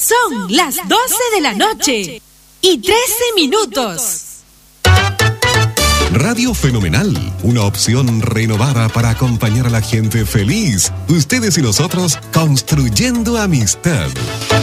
Son las 12 de la noche y 13 minutos. Radio Fenomenal, una opción renovada para acompañar a la gente feliz. Ustedes y nosotros construyendo amistad.